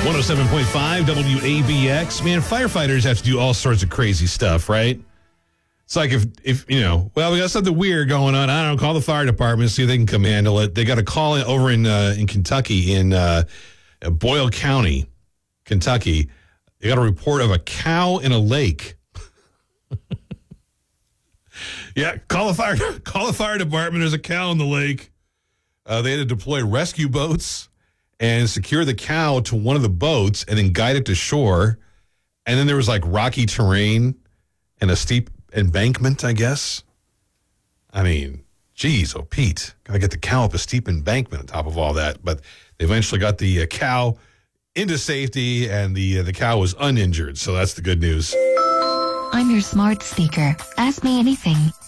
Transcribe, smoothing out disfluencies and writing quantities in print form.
107.5 WABX. Man, firefighters have to do all sorts of crazy stuff, right? It's like if we got something weird going on. I don't know, call the fire department, see if they can come handle it. They got a call over in Kentucky, in Boyle County, Kentucky. They got a report of a cow in a lake. Yeah, call the fire department. There's a cow in the lake. They had to deploy rescue boats and secure the cow to one of the boats and then guide it to shore. And then there was like rocky terrain and a steep embankment, I guess. I mean, geez, oh, Pete, got to get the cow up a steep embankment on top of all that. But they eventually got the cow into safety, and the cow was uninjured. So that's the good news. I'm your smart speaker. Ask me anything.